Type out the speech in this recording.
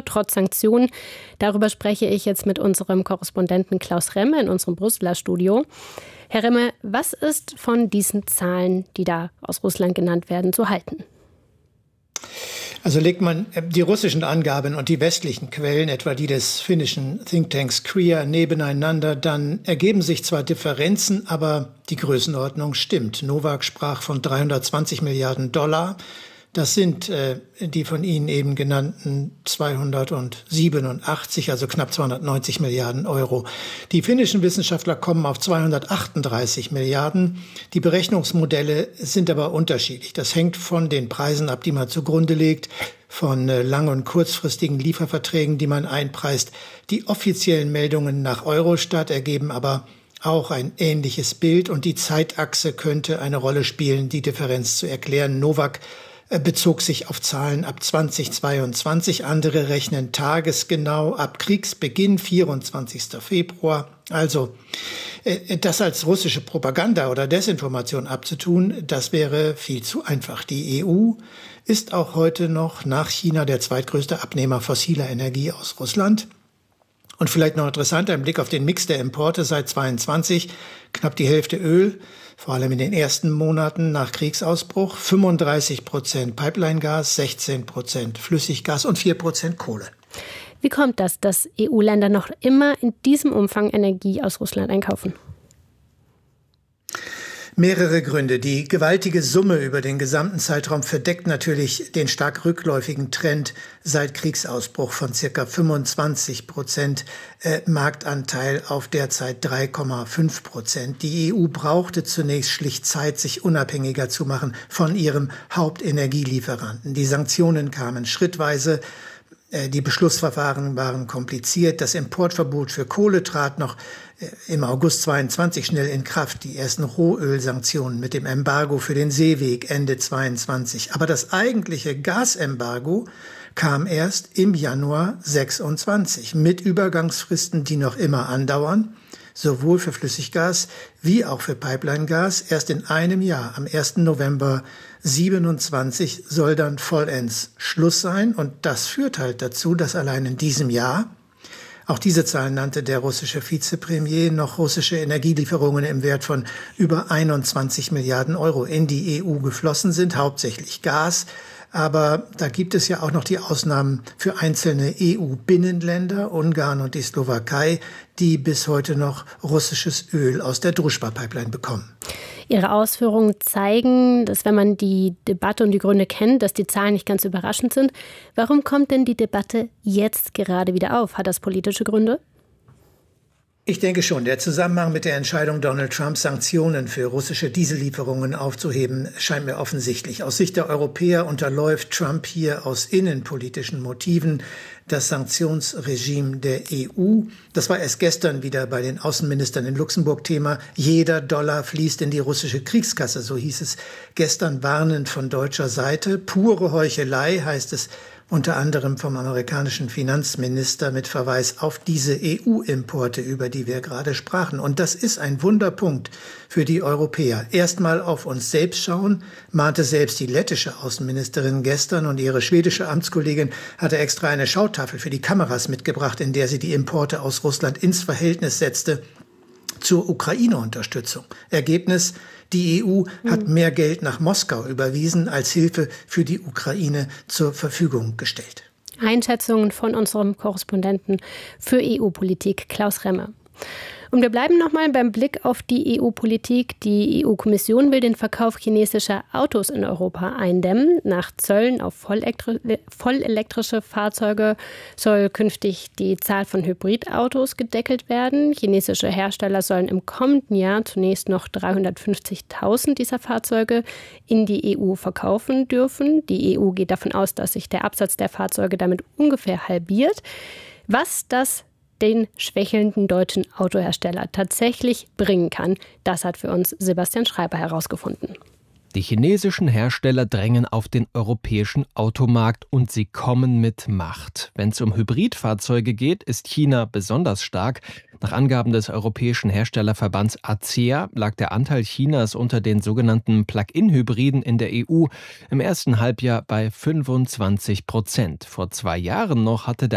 trotz Sanktionen. Darüber spreche ich jetzt mit unserem Korrespondenten Klaus Remme in unserem Brüsseler Studio. Herr Remme, was ist von diesen Zahlen, die da aus Russland genannt werden, zu halten? Also legt man die russischen Angaben und die westlichen Quellen, etwa die des finnischen Thinktanks Krea, nebeneinander, dann ergeben sich zwar Differenzen, aber die Größenordnung stimmt. Novak sprach von 320 Milliarden $. Das sind die von Ihnen eben genannten 287, also knapp 290 Milliarden Euro. Die finnischen Wissenschaftler kommen auf 238 Milliarden. Die Berechnungsmodelle sind aber unterschiedlich. Das hängt von den Preisen ab, die man zugrunde legt, von lang- und kurzfristigen Lieferverträgen, die man einpreist. Die offiziellen Meldungen nach Eurostat ergeben aber auch ein ähnliches Bild, und die Zeitachse könnte eine Rolle spielen, die Differenz zu erklären. Novak bezog sich auf Zahlen ab 2022. Andere rechnen tagesgenau ab Kriegsbeginn, 24. Februar. Also das als russische Propaganda oder Desinformation abzutun, das wäre viel zu einfach. Die EU ist auch heute noch nach China der zweitgrößte Abnehmer fossiler Energie aus Russland. Und vielleicht noch interessanter im Blick auf den Mix der Importe seit 2022, knapp die Hälfte Öl, vor allem in den ersten Monaten nach Kriegsausbruch, 35% Pipeline-Gas, 16% Flüssiggas und 4% Kohle. Wie kommt das, dass EU-Länder noch immer in diesem Umfang Energie aus Russland einkaufen? Mehrere Gründe. Die gewaltige Summe über den gesamten Zeitraum verdeckt natürlich den stark rückläufigen Trend seit Kriegsausbruch von ca. 25% Marktanteil auf derzeit 3,5%. Die EU brauchte zunächst schlicht Zeit, sich unabhängiger zu machen von ihrem Hauptenergielieferanten. Die Sanktionen kamen schrittweise. Die Beschlussverfahren waren kompliziert. Das Importverbot für Kohle trat noch im August 22 schnell in Kraft. Die ersten Rohölsanktionen mit dem Embargo für den Seeweg Ende 22. Aber das eigentliche Gasembargo kam erst im Januar 26 mit Übergangsfristen, die noch immer andauern. Sowohl für Flüssiggas wie auch für Pipeline-Gas. Erst in einem Jahr, am 1. November 27, soll dann vollends Schluss sein. Und das führt halt dazu, dass allein in diesem Jahr, auch diese Zahlen nannte der russische Vizepremier, noch russische Energielieferungen im Wert von über 21 Milliarden Euro in die EU geflossen sind, hauptsächlich Gas. Aber da gibt es ja auch noch die Ausnahmen für einzelne EU-Binnenländer, Ungarn und die Slowakei, die bis heute noch russisches Öl aus der Družba-Pipeline bekommen. Ihre Ausführungen zeigen, dass, wenn man die Debatte und die Gründe kennt, dass die Zahlen nicht ganz überraschend sind. Warum kommt denn die Debatte jetzt gerade wieder auf? Hat das politische Gründe? Ich denke schon. Der Zusammenhang mit der Entscheidung Donald Trumps, Sanktionen für russische Diesellieferungen aufzuheben, scheint mir offensichtlich. Aus Sicht der Europäer unterläuft Trump hier aus innenpolitischen Motiven das Sanktionsregime der EU. Das war erst gestern wieder bei den Außenministern in Luxemburg Thema. Jeder Dollar fließt in die russische Kriegskasse, so hieß es gestern warnend von deutscher Seite. Pure Heuchelei, heißt es unter anderem vom amerikanischen Finanzminister mit Verweis auf diese EU-Importe, über die wir gerade sprachen. Und das ist ein Wunderpunkt für die Europäer. Erstmal auf uns selbst schauen, mahnte selbst die lettische Außenministerin gestern, und ihre schwedische Amtskollegin hatte extra eine Schautafel für die Kameras mitgebracht, in der sie die Importe aus Russland ins Verhältnis setzte zur Ukraine-Unterstützung. Ergebnis: Die EU hat mehr Geld nach Moskau überwiesen, als Hilfe für die Ukraine zur Verfügung gestellt. Einschätzungen von unserem Korrespondenten für EU-Politik, Klaus Remme. Und wir bleiben nochmal beim Blick auf die EU-Politik. Die EU-Kommission will den Verkauf chinesischer Autos in Europa eindämmen. Nach Zöllen auf vollelektrische Fahrzeuge soll künftig die Zahl von Hybridautos gedeckelt werden. Chinesische Hersteller sollen im kommenden Jahr zunächst noch 350.000 dieser Fahrzeuge in die EU verkaufen dürfen. Die EU geht davon aus, dass sich der Absatz der Fahrzeuge damit ungefähr halbiert. Was das den schwächelnden deutschen Autohersteller tatsächlich bringen kann, das hat für uns Sebastian Schreiber herausgefunden. Die chinesischen Hersteller drängen auf den europäischen Automarkt und sie kommen mit Macht. Wenn es um Hybridfahrzeuge geht, ist China besonders stark. Nach Angaben des europäischen Herstellerverbands ACEA lag der Anteil Chinas unter den sogenannten Plug-in-Hybriden in der EU im ersten Halbjahr bei 25%. Vor 2 Jahren noch hatte der